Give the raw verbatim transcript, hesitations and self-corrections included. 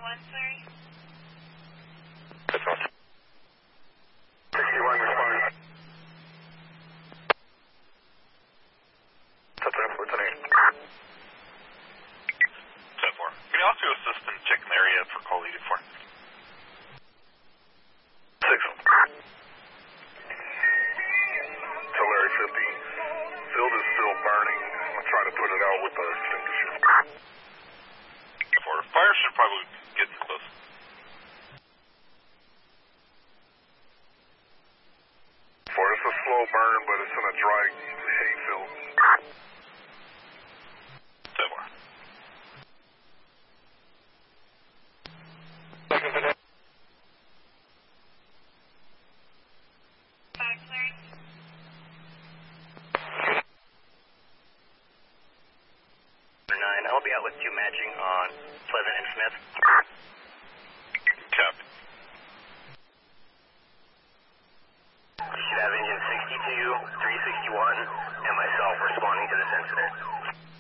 sixty-one, sorry. That's awesome. sixty-one responding. That's it, what's the name? ten four. Can you also assist in checking the area for call eighty-four? six. Tulare fifty. Field is still burning. I'll try to put it out with the extinguisher. four. Fire should probably get close. four. It's a slow burn, but it's in a dry hay field. ten four. Five, clearing. nine. I'll be out with two matching on Pleasant and Smith. Copy. You should have engine sixty-two, three sixty-one, and myself responding to this incident.